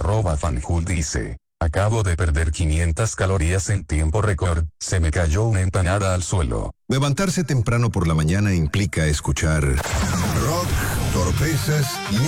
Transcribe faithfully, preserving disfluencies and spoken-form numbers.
arroba fanhood dice: acabo de perder quinientas calorías en tiempo récord, se me cayó una empanada al suelo. Levantarse temprano por la mañana implica escuchar rock, torpezas y